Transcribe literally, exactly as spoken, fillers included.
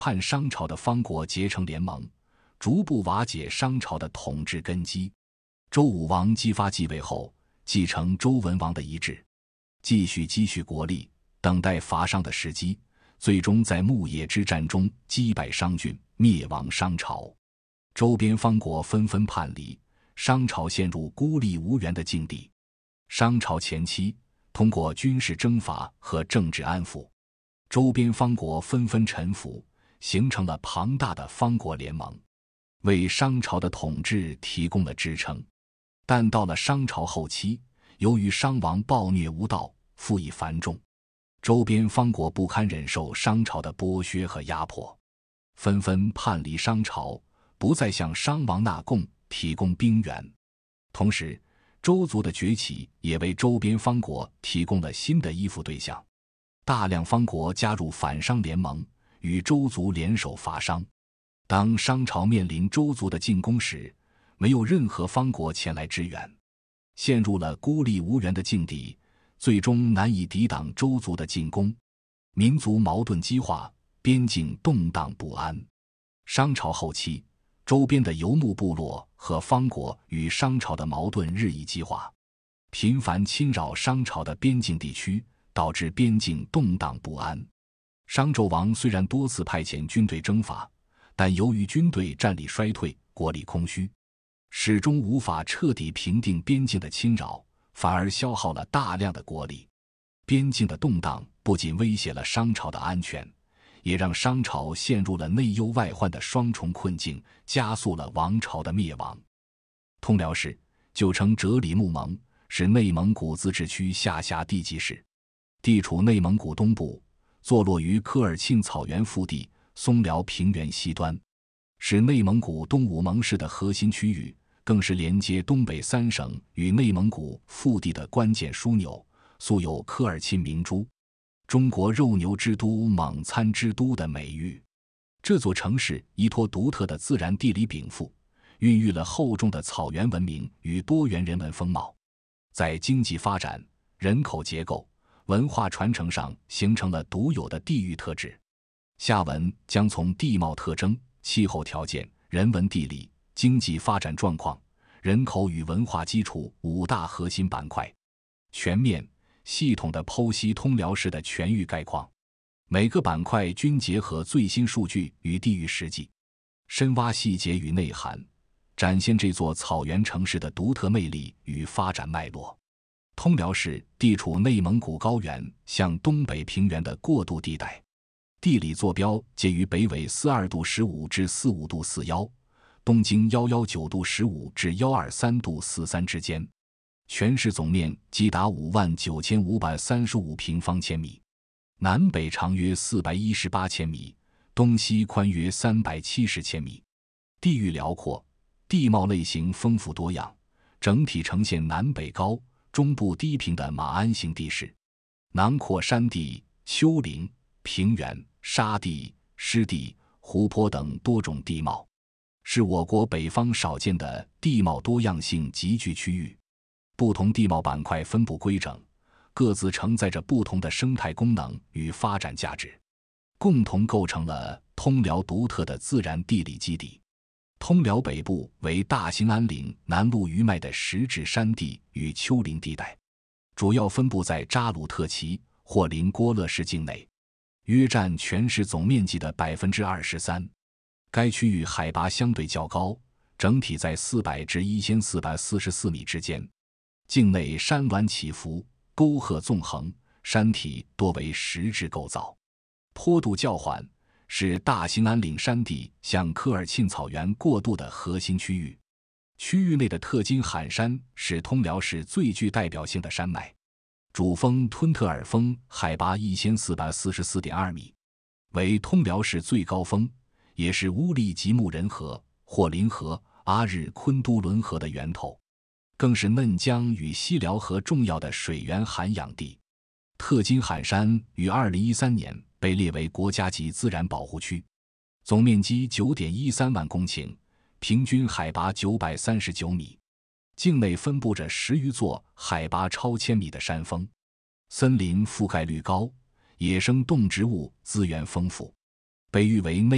叛商朝的方国结成联盟，逐步瓦解商朝的统治根基。周武王姬发继位后，继承周文王的遗志，继续积蓄国力，等待伐商的时机，最终在牧野之战中击败商郡，灭亡商朝。周边方国纷纷叛离，商朝陷入孤立无援的境地。商朝前期通过军事征伐和政治安抚，周边方国纷纷臣服，形成了庞大的方国联盟，为商朝的统治提供了支撑。但到了商朝后期，由于商王暴虐无道，赋役繁重，周边方国不堪忍受商朝的剥削和压迫，纷纷叛离商朝，不再向商王纳贡，提供兵源。同时，周族的崛起也为周边方国提供了新的依附对象，大量方国加入反商联盟，与周族联手伐商。当商朝面临周族的进攻时，没有任何方国前来支援，陷入了孤立无援的境地，最终难以抵挡周族的进攻，民族矛盾激化，边境动荡不安。商朝后期，周边的游牧部落和方国与商朝的矛盾日益激化，频繁侵扰商朝的边境地区，导致边境动荡不安。商纣王虽然多次派遣军队征伐，但由于军队战力衰退，国力空虚，始终无法彻底平定边境的侵扰，反而消耗了大量的国力。边境的动荡不仅威胁了商朝的安全，也让商朝陷入了内忧外患的双重困境，加速了王朝的灭亡。通辽氏旧称哲里木盟，是内蒙古自治区下辖地级市，地处内蒙古东部，坐落于科尔沁草原腹地松辽平原西端，是内蒙古东武盟市的核心区域，更是连接东北三省与内蒙古腹地的关键枢纽，素有科尔沁明珠、中国肉牛之都、蒙餐之都的美誉。这座城市依托独特的自然地理禀赋，孕育了厚重的草原文明与多元人文风貌，在经济发展、人口结构、文化传承上形成了独有的地域特质。下文将从地貌特征、气候条件、人文地理、经济发展状况、人口与文化基础五大核心板块，全面系统地剖析通辽市的全域概况。每个板块均结合最新数据与地域实际，深挖细节与内涵，展现这座草原城市的独特魅力与发展脉络。通辽市地处内蒙古高原向东北平原的过渡地带，地理坐标介于北纬四十二度十五至四十五度四十一，东经一百一十九度十五至一百二十三度四十三之间。全市总面积达五万九千五百三十五平方千米，南北长约四百一十八千米，东西宽约三百七十千米。地域辽阔，地貌类型丰富多样，整体呈现南北高、中部低平的马鞍形地势，囊括山地、丘陵、平原、沙地、湿地、湖泊等多种地貌，是我国北方少见的地貌多样性集聚区域。不同地貌板块分布规整，各自承载着不同的生态功能与发展价值，共同构成了通辽独特的自然地理基底。通辽北部为大兴安岭南麓余脉的石质山地与丘陵地带，主要分布在扎鲁特旗、霍林郭勒市境内，约占全市总面积的 百分之二十三。 该区域海拔相对较高，整体在四百至一千四百四十四米之间，境内山峦起伏，沟壑纵横，山体多为石质构造，坡度较缓，是大兴安岭山地向科尔沁草原过渡的核心区域。区域内的特金罕山是通辽市最具代表性的山脉，主峰吞特尔峰海拔 一千四百四十四点二米，为通辽市最高峰，也是乌力吉木仁河、霍林河、阿日昆都伦河的源头，更是嫩江与西辽河重要的水源涵养地。特金罕山于二零一三年被列为国家级自然保护区，总面积 九点一三万公顷，平均海拔九百三十九米，境内分布着十余座海拔超千米的山峰，森林覆盖率高，野生动植物资源丰富，被誉为内